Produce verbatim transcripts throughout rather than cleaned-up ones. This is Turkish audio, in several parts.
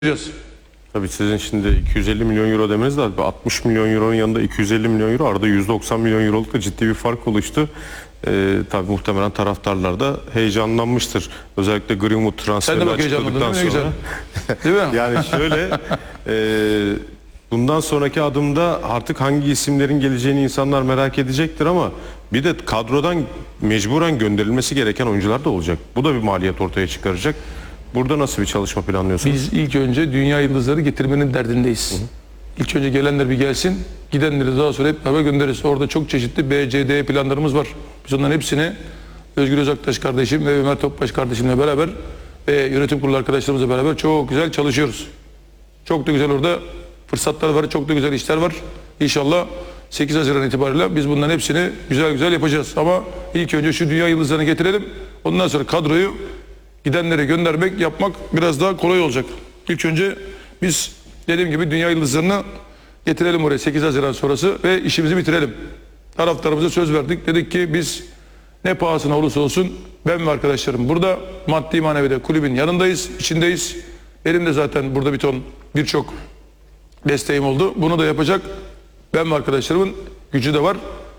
yapacağız. Tabii sizin şimdi iki yüz elli milyon euro demeniz de altmış milyon euronun yanında iki yüz elli milyon euro, arada yüz doksan milyon euroluk da ciddi bir fark oluştu. Ee, tabii muhtemelen taraftarlar da heyecanlanmıştır. Özellikle Greenwood transferi açıkladıktan sonra. Güzel. Değil mi? Yani şöyle e, bundan sonraki adımda artık hangi isimlerin geleceğini insanlar merak edecektir ama bir de kadrodan mecburen gönderilmesi gereken oyuncular da olacak. Bu da bir maliyet ortaya çıkaracak. Burada nasıl bir çalışma planlıyorsunuz? Biz ilk önce dünya yıldızları getirmenin derdindeyiz. Hı hı. İlk önce gelenler bir gelsin, gidenleri daha sonra hep beraber göndeririz. Orada çok çeşitli B C D planlarımız var. Biz onların hepsini Özgür Özaktaş kardeşim ve Ömer Topbaş kardeşimle beraber ve yönetim kurulu arkadaşlarımızla beraber çok güzel çalışıyoruz. Çok da güzel orada fırsatlar var, çok da güzel işler var. İnşallah sekiz Haziran itibariyle biz bunların hepsini güzel güzel yapacağız. Ama ilk önce şu dünya yıldızlarını getirelim. Ondan sonra kadroyu gidenlere göndermek, yapmak biraz daha kolay olacak. İlk önce biz dediğim gibi dünya yıldızlarını getirelim oraya sekiz Haziran sonrası ve işimizi bitirelim. Taraftarımıza söz verdik. Dedik ki biz ne pahasına olursa olsun ben ve arkadaşlarım burada maddi manevi de kulübün yanındayız, içindeyiz. Benim de zaten burada bir ton birçok desteğim oldu. Bunu da yapacak ben ve arkadaşlarımın gücü de var.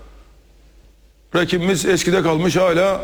Rakibimiz eskide kalmış, hala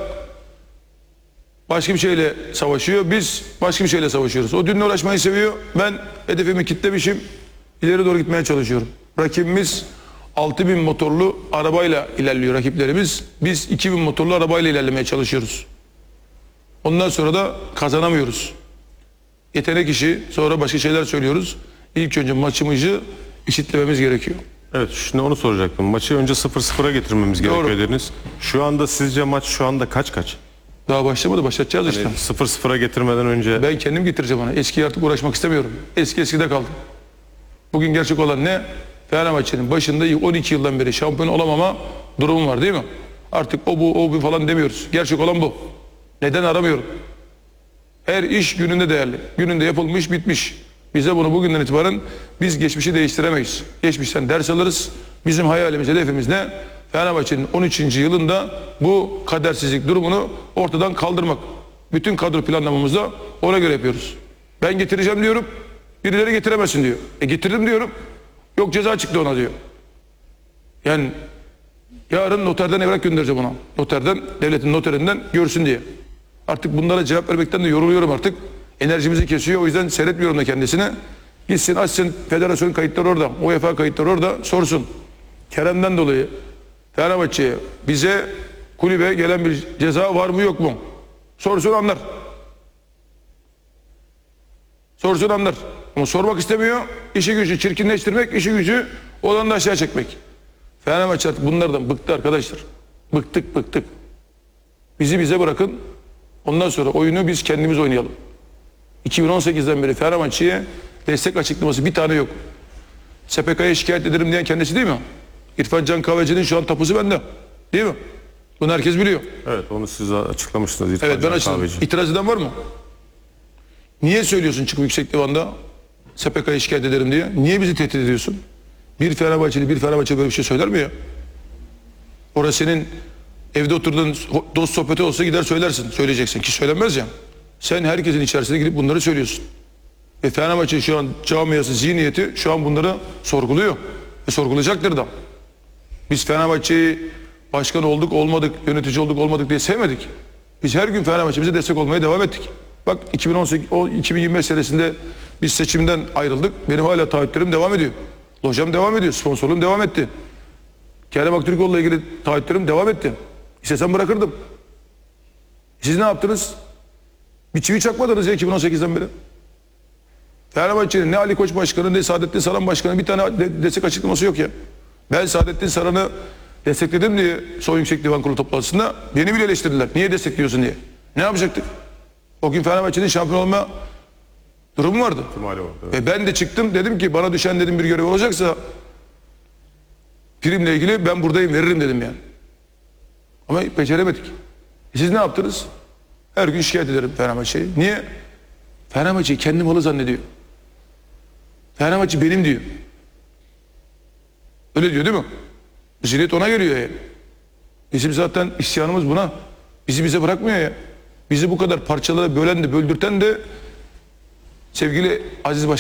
başka bir şeyle savaşıyor. Biz başka bir şeyle savaşıyoruz. O dünle uğraşmayı seviyor. Ben hedefimi kitlemişim. İleri doğru gitmeye çalışıyorum. Rakibimiz altı bin motorlu arabayla ilerliyor rakiplerimiz. Biz iki bin motorlu arabayla ilerlemeye çalışıyoruz. Ondan sonra da kazanamıyoruz. Yetenek işi, sonra başka şeyler söylüyoruz. İlk önce maçımızı eşitlememiz gerekiyor. Evet, şimdi onu soracaktım. Maçı önce sıfır sıfıra getirmemiz Doğru. gerekiyor dediniz. Şu anda sizce maç şu anda kaç kaç? Daha başlamadı, başlatacağız yani işte. sıfır sıfıra getirmeden önce... Ben kendim getireceğim ona. Eskiye artık uğraşmak istemiyorum. Eski eskide kaldı. Bugün gerçek olan ne? Fenerbahçe'nin başında on iki yıldan beri şampiyon olamama durumu var, değil mi? Artık o bu, o bu falan demiyoruz. Gerçek olan bu. Neden aramıyorum? Her iş gününde değerli. Gününde yapılmış, bitmiş. Bize bunu bugünden itibaren biz geçmişi değiştiremeyiz. Geçmişten ders alırız. Bizim hayalimiz, hedefimiz ne? Fenerbahçe'nin on üçüncü yılında bu kadersizlik durumunu ortadan kaldırmak. Bütün kadro planlamamızda ona göre yapıyoruz. Ben getireceğim diyorum, birileri getiremezsin diyor. E getirdim diyorum, yok ceza çıktı ona diyor. Yani yarın noterden evrak göndereceğim ona. Noterden, devletin noterinden görsün diye. Artık bunlara cevap vermekten de yoruluyorum artık. Enerjimizi kesiyor, o yüzden seyretmiyorum da kendisine. Gitsin açsın, federasyon kayıtları orada, UEFA kayıtları orada, sorsun. Kerem'den dolayı Fenerbahçe'ye, bize, kulübe gelen bir ceza var mı yok mu? Sorsun anlar. Sorsun anlar. Ama sormak istemiyor. İşi gücü çirkinleştirmek, işi gücü olanı da aşağı çekmek. Fenerbahçe artık bunlardan bıktı arkadaşlar. Bıktık bıktık. Bizi bize bırakın. Ondan sonra oyunu biz kendimiz oynayalım. iki bin on sekizden beri Fenerbahçe'ye destek açıklaması bir tane yok. S P K'ya şikayet ederim diyen kendisi değil mi? İrfan Can Kahveci'nin şu an tapusu bende. Değil mi? Bunu herkes biliyor. Evet, onu siz açıklamıştınız. İrfan evet, ben Can açıkladım. Kahveci. İtiraz eden var mı? Niye söylüyorsun çıkıp yüksek divanda S P K'ya şikayet ederim diye? Niye bizi tehdit ediyorsun? Bir Fenerbahçeli bir Fenerbahçe böyle bir şey söyler mi ya? Orası senin evde oturduğun dost sohbeti olsa gider söylersin. Söyleyeceksin ki söylenmez ya. Sen herkesin içerisine girip bunları söylüyorsun. Ve Fenerbahçe şu an camiası, zihniyeti şu an bunları sorguluyor. Ve sorgulayacaktır da. Biz Fenerbahçe'yi başkan olduk olmadık, yönetici olduk olmadık diye sevmedik. Biz her gün Fenerbahçe'mize destek olmaya devam ettik. Bak iki bin on sekiz, iki bin yirmi beş senesinde biz seçimden ayrıldık. Benim hala taahhütlerim devam ediyor. Lojam devam ediyor, sponsorluğum devam etti. Kerem Aktürkoğlu'la ilgili taahhütlerim devam etti. İstesem bırakırdım. Siz ne yaptınız? Bir çivi çakmadınız ya iki bin on sekizden beri. Fenerbahçe'nin ne Ali Koç Başkanı ne Saadettin Saran Başkanı bir tane de destek açıklaması yok ya. Ben Saadettin Saran'ı destekledim diye son yüksek divan kurulu toplantısında beni bile eleştirdiler. Niye destekliyorsun diye. Ne yapacaktık? O gün Fenerbahçe'nin şampiyon olma durumu vardı. İhtimali vardı. Evet. Ve ben de çıktım dedim ki bana düşen dedim bir görev olacaksa primle ilgili ben buradayım veririm dedim yani. Ama beceremedik. E siz ne yaptınız? Her gün şikayet ederim Fenerbahçe'yi. Niye? Fenerbahçe'yi kendi malı zannediyor. Fenerbahçe benim diyor. Öyle diyor değil mi? Zihniyet ona geliyor yani. Bizim zaten isyanımız buna. Bizi bize bırakmıyor ya. Bizi bu kadar parçalara bölen de böldürten de Sevgili Aziz Başkan.